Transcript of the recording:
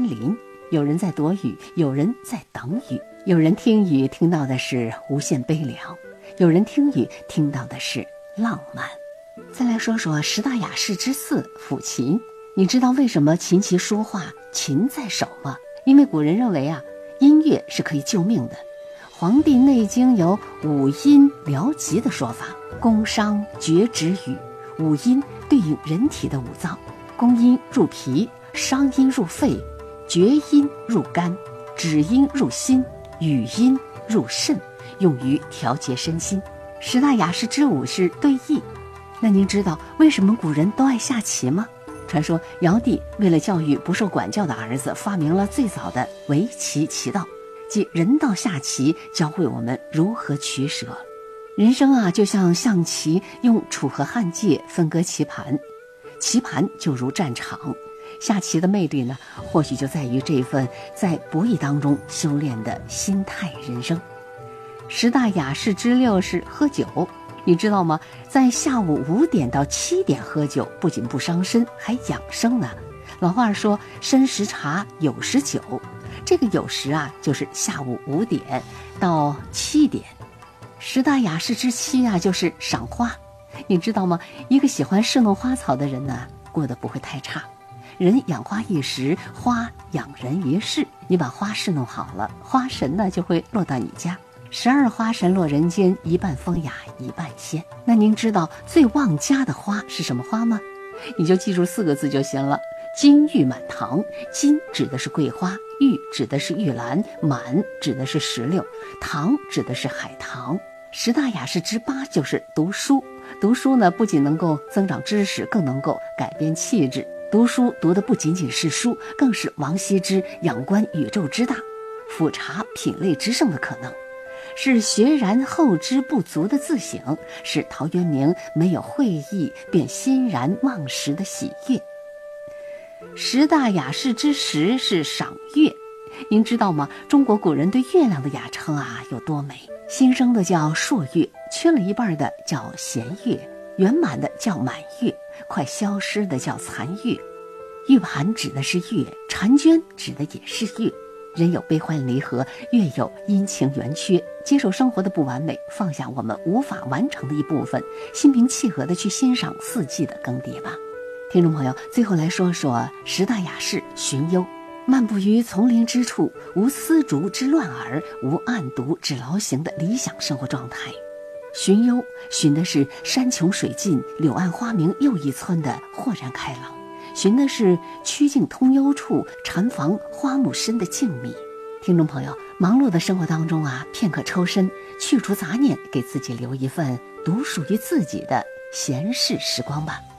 山林，有人在躲雨，有人在等雨，有人听雨听到的是无限悲凉，有人听雨听到的是浪漫。再来说说十大雅士之四，抚琴。你知道为什么琴棋书画琴在手吗？因为古人认为音乐是可以救命的。《黄帝内经》有五音疗疾的说法，宫商角徵羽。五音对应人体的五脏，宫音入脾，商音入肺，角音入肝，止音入心，羽音入肾，用于调节身心。十大雅士之五是对弈。那您知道为什么古人都爱下棋吗？传说尧帝为了教育不受管教的儿子，发明了最早的围棋棋道，即人道下棋，教会我们如何取舍。人生就像象棋，用楚河汉界分割棋盘，棋盘就如战场。下棋的魅力呢，或许就在于这份在博弈当中修炼的心态人生。十大雅士之六是喝酒。你知道吗？在下午5点到7点喝酒，不仅不伤身，还养生呢。老话说申时茶，酉时酒，这个酉时就是下午5点到7点。十大雅士之七就是赏花。你知道吗？一个喜欢侍弄花草的人呢，过得不会太差。人养花一时，花养人一世。你把花侍弄好了，花神呢就会落到你家。12花神落人间，一半风雅，一半仙。那您知道最旺家的花是什么花吗？你就记住4个字就行了，金玉满堂。金指的是桂花，玉指的是玉兰，满指的是石榴，堂指的是海棠。十大雅士之8就是读书。读书呢，不仅能够增长知识，更能够改变气质。读书读的不仅仅是书，更是王羲之仰观宇宙之大，俯察品类之盛的可能，是学然后知不足的自省，是陶渊明没有会意便欣然忘食的喜悦。十大雅士之10是赏月。您知道吗？中国古人对月亮的雅称有多美？新生的叫朔月，缺了一半的叫弦月，圆满的叫满月，快消失的叫残月。玉盘指的是月，婵娟指的也是月。人有悲欢离合，月有阴晴圆缺。接受生活的不完美，放下我们无法完成的一部分，心平气和地去欣赏四季的更迭吧。听众朋友，最后来说说十大雅士荀攸。漫步于丛林之处，无丝竹之乱耳，无案牍之劳形的理想生活状态。荀攸寻的是山穷水尽，柳暗花明又一村的豁然开朗，寻的是曲径通幽处，禅房花木深的静谧。听众朋友，忙碌的生活当中片刻抽身，去除杂念，给自己留一份独属于自己的闲适时光吧。